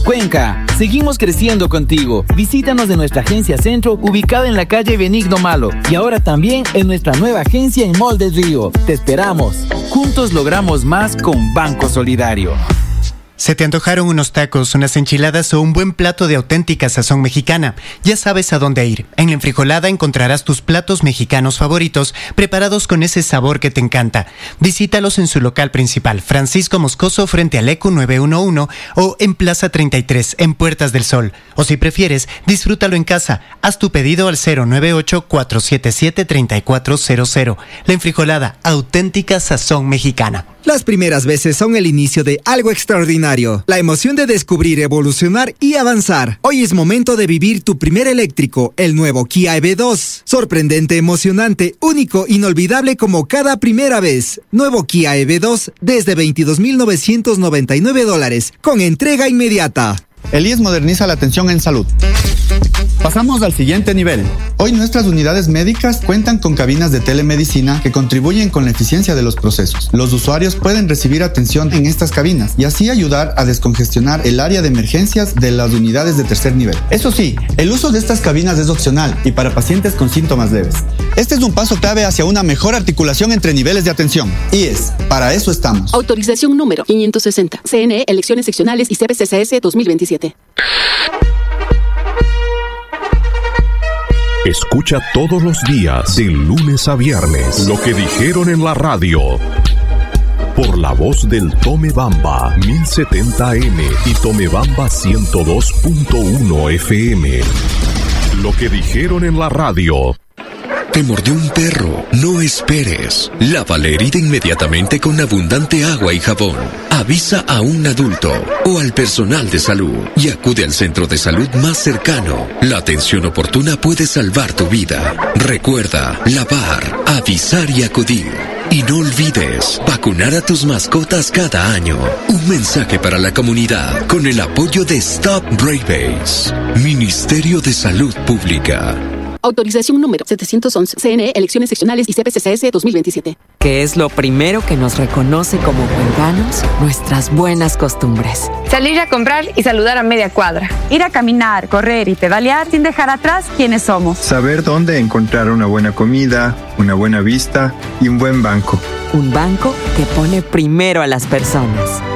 Cuenca, seguimos creciendo contigo. Visítanos en nuestra agencia Centro, ubicada en la calle Benigno Malo, y ahora también en nuestra nueva agencia en Mall del Río. Te esperamos. Juntos logramos más con Banco Solidario. ¿Se te antojaron unos tacos, unas enchiladas o un buen plato de auténtica sazón mexicana? Ya sabes a dónde ir. En La Enfrijolada encontrarás tus platos mexicanos favoritos, preparados con ese sabor que te encanta. Visítalos en su local principal, Francisco Moscoso, frente al ECU 911, o en Plaza 33, en Puertas del Sol. O si prefieres, disfrútalo en casa. Haz tu pedido al 098-477-3400. La Enfrijolada, auténtica sazón mexicana. Las primeras veces son el inicio de algo extraordinario. La emoción de descubrir, evolucionar y avanzar. Hoy es momento de vivir tu primer eléctrico, el nuevo Kia EV2. Sorprendente, emocionante, único, inolvidable como cada primera vez. Nuevo Kia EV2 desde $22,999, con entrega inmediata. El IES moderniza la atención en salud. Pasamos al siguiente nivel. Hoy nuestras unidades médicas cuentan con cabinas de telemedicina que contribuyen con la eficiencia de los procesos. Los usuarios pueden recibir atención en estas cabinas y así ayudar a descongestionar el área de emergencias de las unidades de tercer nivel. Eso sí, el uso de estas cabinas es opcional y para pacientes con síntomas leves. Este es un paso clave hacia una mejor articulación entre niveles de atención. IES, para eso estamos. Autorización número 560. CNE, Elecciones Seccionales y CBCCS 2027. Escucha todos los días, de lunes a viernes, lo que dijeron en la radio. Por la voz del Tomebamba 1070M y Tomebamba 102.1 FM. Lo que dijeron en la radio. ¿Te mordió un perro? No esperes. Lava la herida inmediatamente con abundante agua y jabón. Avisa a un adulto o al personal de salud y acude al centro de salud más cercano. La atención oportuna puede salvar tu vida. Recuerda, lavar, avisar y acudir. Y no olvides, vacunar a tus mascotas cada año. Un mensaje para la comunidad con el apoyo de Stop Rabies. Ministerio de Salud Pública. Autorización número 711. CNE, Elecciones Seccionales y CPCCS 2027. ¿Qué es lo primero que nos reconoce como cuencanos? Nuestras buenas costumbres. Salir a comprar y saludar a media cuadra. Ir a caminar, correr y pedalear sin dejar atrás quiénes somos. Saber dónde encontrar una buena comida, una buena vista y un buen banco. Un banco que pone primero a las personas.